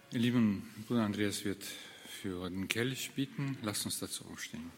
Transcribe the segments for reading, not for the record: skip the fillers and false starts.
Ihr lieben Bruder Andreas wird für den Kelch bitten. Lasst uns dazu aufstehen.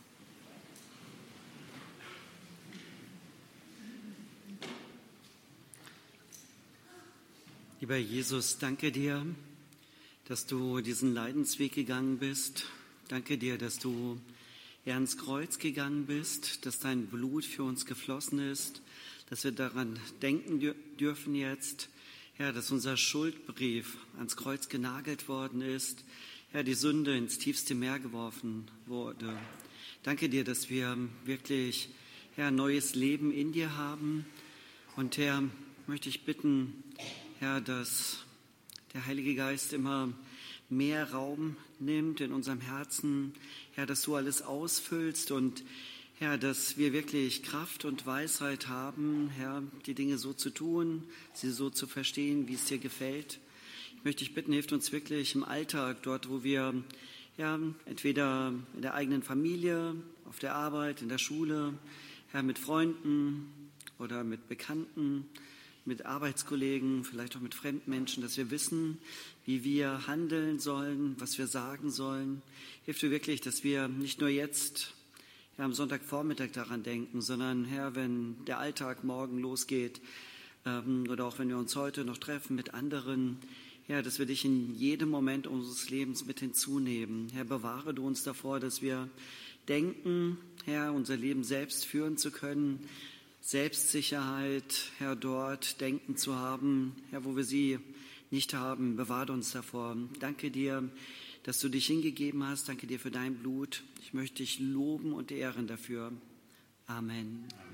Lieber Jesus, danke dir, dass du diesen Leidensweg gegangen bist. Danke dir, dass du ans Kreuz gegangen bist, dass dein Blut für uns geflossen ist, dass wir daran denken dürfen jetzt, Herr, dass unser Schuldbrief ans Kreuz genagelt worden ist, Herr, die Sünde ins tiefste Meer geworfen wurde. Danke dir, dass wir wirklich, Herr, neues Leben in dir haben. Und Herr, möchte ich bitten, Herr, dass der Heilige Geist immer mehr Raum nimmt in unserem Herzen, Herr, dass du alles ausfüllst und Herr, dass wir wirklich Kraft und Weisheit haben, Herr, die Dinge so zu tun, sie so zu verstehen, wie es dir gefällt. Ich möchte dich bitten, hilf uns wirklich im Alltag, dort, wo wir, ja, entweder in der eigenen Familie, auf der Arbeit, in der Schule, Herr, mit Freunden oder mit Bekannten, mit Arbeitskollegen, vielleicht auch mit fremden Menschen, dass wir wissen, wie wir handeln sollen, was wir sagen sollen. Hilf du wirklich, dass wir nicht nur jetzt, Herr, am Sonntagvormittag daran denken, sondern, Herr, wenn der Alltag morgen losgeht oder auch wenn wir uns heute noch treffen mit anderen, Herr, dass wir dich in jedem Moment unseres Lebens mit hinzunehmen. Herr, bewahre du uns davor, dass wir denken, Herr, unser Leben selbst führen zu können, Selbstsicherheit, Herr, dort denken zu haben, Herr, wo wir sie nicht haben, bewahre uns davor. Danke dir, dass du dich hingegeben hast. Danke dir für dein Blut. Ich möchte dich loben und ehren dafür. Amen.